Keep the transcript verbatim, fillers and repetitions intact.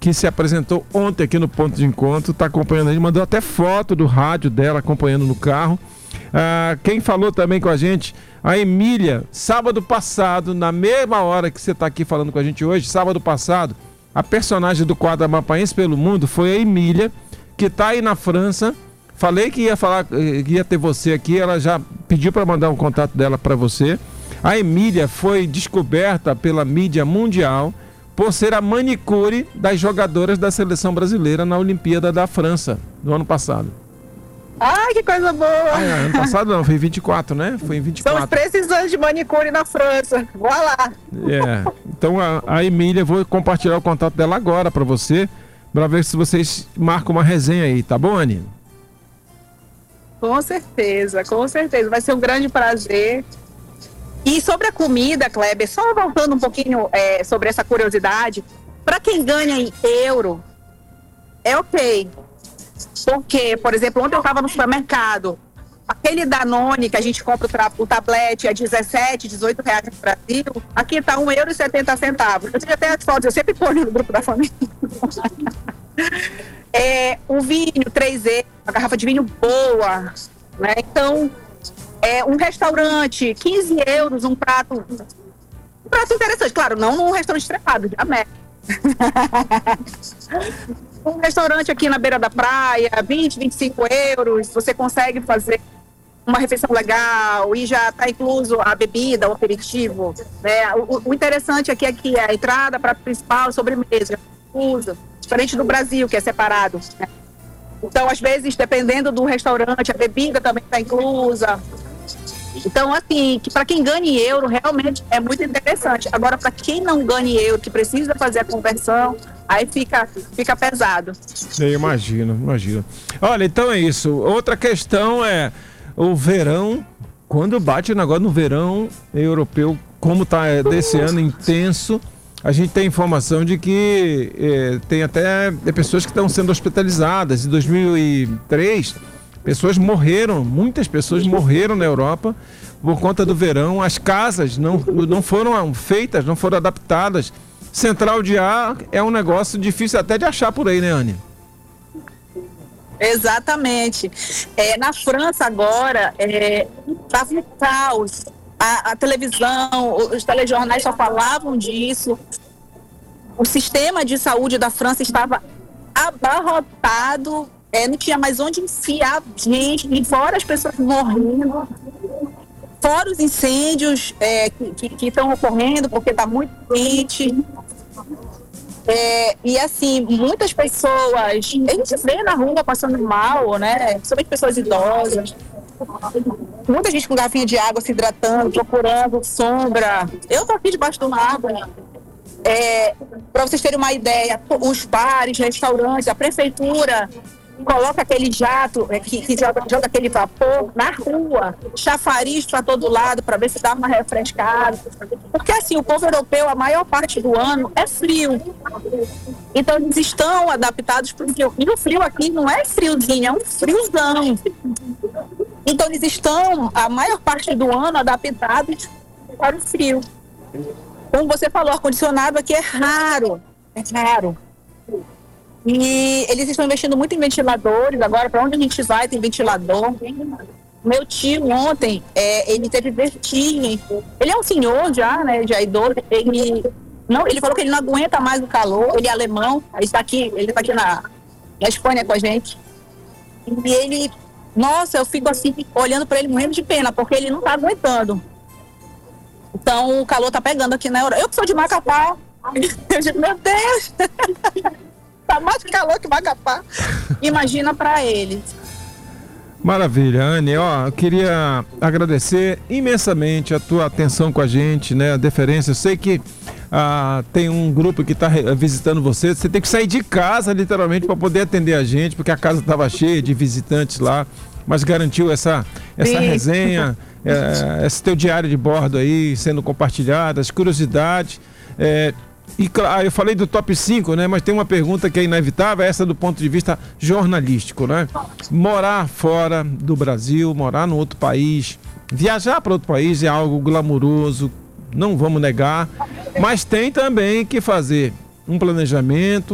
que se apresentou ontem aqui no Ponto de Encontro, está acompanhando a gente, mandou até foto do rádio dela acompanhando no carro. Ah, quem falou também com a gente, a Emília, sábado passado, na mesma hora que você está aqui falando com a gente hoje, sábado passado, a personagem do quadro Amapaense pelo Mundo foi a Emília, que está aí na França. Falei que ia falar, que ia ter você aqui, ela já pediu para mandar um contato dela para você. A Emília foi descoberta pela mídia mundial por ser a manicure das jogadoras da seleção brasileira na Olimpíada da França, no ano passado. Ai, que coisa boa! Ah, é, ano passado não, foi em vinte e quatro, né? Foi em vinte e quatro. Estamos precisando de manicure na França. Vou lá. É, então a, a Emília, vou compartilhar o contato dela agora para você, para ver se vocês marcam uma resenha aí, tá bom, Aninha? Com certeza, com certeza. Vai ser um grande prazer. E sobre a comida, Kleber, só voltando um pouquinho é, sobre essa curiosidade, para quem ganha em euro, é ok. Porque, por exemplo, ontem eu estava no supermercado, aquele Danone que a gente compra o, tra- o tablete é dezessete, dezoito reais no Brasil, aqui está um euro e setenta centavos. Eu tenho até as fotos, eu sempre ponho no grupo da família. É, um vinho, três euros, uma garrafa de vinho boa, né? Então, é, um restaurante, quinze euros, um prato, um prato interessante. Claro, não num restaurante trepado, de América. Um restaurante aqui na beira da praia, vinte, vinte e cinco euros, você consegue fazer uma refeição legal e já está incluso a bebida, o aperitivo, né? O, o interessante aqui é que a entrada para a principal sobremesa, usa, diferente do Brasil, que é separado, né? Então, às vezes, dependendo do restaurante, a bebida também está inclusa. Então, assim, que para quem ganha em euro, realmente é muito interessante. Agora, para quem não ganha em euro, que precisa fazer a conversão, aí fica, fica pesado. Eu imagino, imagino. Olha, então é isso. Outra questão é o verão, quando bate o negócio no verão europeu, como está desse ano intenso, a gente tem informação de que eh, tem até pessoas que estão sendo hospitalizadas. Em dois mil e três, pessoas morreram, muitas pessoas morreram na Europa por conta do verão. As casas não, não foram feitas, não foram adaptadas. Central de ar é um negócio difícil até de achar por aí, né, Anny? Exatamente. É, na França agora, estava é, um caos. A, a televisão, os telejornais só falavam disso. O sistema de saúde da França estava abarrotado, é, não tinha mais onde enfiar gente, e fora as pessoas morrendo, fora os incêndios é, que estão ocorrendo, porque está muito quente. É, e assim, muitas pessoas, a gente vê na rua passando mal, né? Principalmente pessoas idosas. Muita gente com garrafinha de água se hidratando, procurando sombra. Eu tô aqui debaixo de uma árvore. É, para vocês terem uma ideia, os bares, restaurantes, a prefeitura coloca aquele jato é, que, que joga, joga aquele vapor na rua, chafariz para todo lado para ver se dá uma refrescada. Porque assim, o povo europeu, a maior parte do ano é frio. Então eles estão adaptados para o frio. E o frio aqui não é friozinho, é um friozão. Então eles estão, a maior parte do ano, adaptados para o frio. Como você falou, ar-condicionado aqui é raro, é raro. E eles estão investindo muito em ventiladores. Agora, para onde a gente vai, tem ventilador. Meu tio, ontem, é, ele teve vertigem. Ele é um senhor já, né, já idoso. Ele, não, ele falou que ele não aguenta mais o calor. Ele é alemão, ele está aqui, ele está aqui na, na Espanha com a gente. E ele... Nossa, eu fico assim, olhando para ele morrendo de pena, porque ele não está aguentando. Então, o calor tá pegando aqui na Europa. Eu que sou de Macapá, eu digo, meu Deus, tá mais calor que Macapá. Imagina para eles. Maravilha, Anny. Ó, eu queria agradecer imensamente a tua atenção com a gente, né? A deferência. Eu sei que ah, tem um grupo que está visitando você. Você tem que sair de casa, literalmente, para poder atender a gente, porque a casa estava cheia de visitantes lá. Mas garantiu essa, essa resenha, é, esse teu diário de bordo aí sendo compartilhado, as curiosidades. É, e claro, eu falei do top cinco, né? Mas tem uma pergunta que é inevitável, essa do ponto de vista jornalístico, né? Morar fora do Brasil, morar no outro país, viajar para outro país é algo glamuroso, não vamos negar, mas tem também que fazer um planejamento,